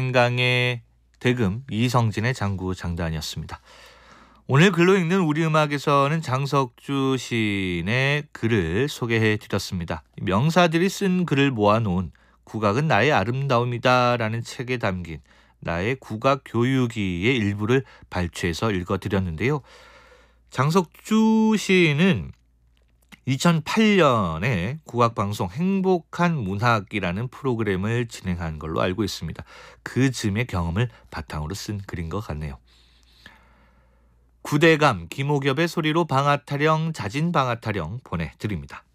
한강의 대금, 이성진의 장구 장단이었습니다. 오늘 글로 읽는 우리 음악에서는 장석주 시인의 글을 소개해 드렸습니다. 명사들이 쓴 글을 모아놓은 국악은 나의 아름다움이다 라는 책에 담긴 나의 국악 교육기의 일부를 발췌해서 읽어드렸는데요. 장석주 시인은 2008년에 국악방송 행복한 문학이라는 프로그램을 진행한 걸로 알고 있습니다. 그 즈음의 경험을 바탕으로 쓴 글인 것 같네요. 구대감 김옥엽의 소리로 방아타령 자진 방아타령 보내드립니다.